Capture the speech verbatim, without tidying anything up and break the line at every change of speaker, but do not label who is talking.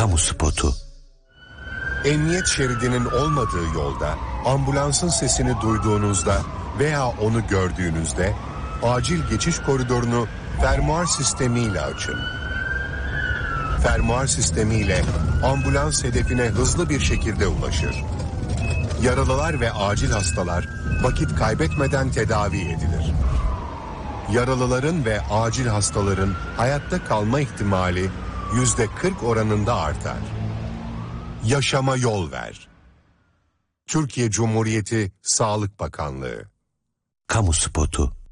Kamu spotu.
Emniyet şeridinin olmadığı yolda ambulansın sesini duyduğunuzda veya onu gördüğünüzde acil geçiş koridorunu fermuar sistemiyle açın. Fermuar sistemiyle ambulans hedefine hızlı bir şekilde ulaşır. Yaralılar ve acil hastalar vakit kaybetmeden tedavi edilir. Yaralıların ve acil hastaların hayatta kalma ihtimali yüzde kırk oranında artar. Yaşama yol ver. Türkiye Cumhuriyeti Sağlık Bakanlığı.
Kamu spotu.